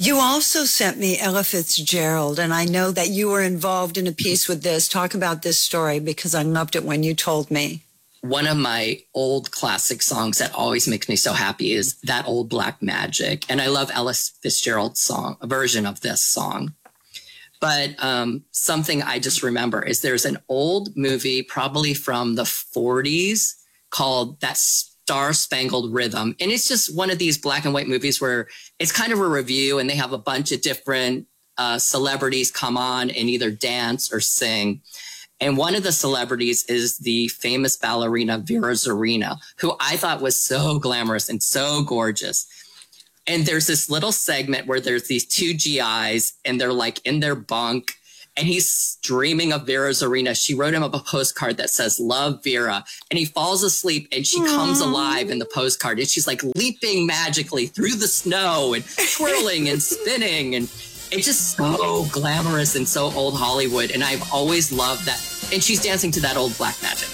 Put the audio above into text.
You also sent me Ella Fitzgerald, and I know that you were involved in a piece with this. Talk about this story, because I loved it when you told me. One of my old classic songs that always makes me so happy is That Old Black Magic. And I love Ella Fitzgerald's song, a version of this song. But something I just remember is there's an old movie, probably from the 40s, called That Star-Spangled Rhythm. And it's just one of these black and white movies where it's kind of a review and they have a bunch of different celebrities come on and either dance or sing. And one of the celebrities is the famous ballerina Vera Zorina, who I thought was so glamorous and so gorgeous. And there's this little segment where there's these two GIs and they're like in their bunk and he's dreaming of Vera Zorina. She wrote him up a postcard that says, "Love Vera." And he falls asleep and she comes alive in the postcard. And she's like leaping magically through the snow and twirling and spinning. And it's just so glamorous and so old Hollywood. And I've always loved that. And she's dancing to That Old Black Magic.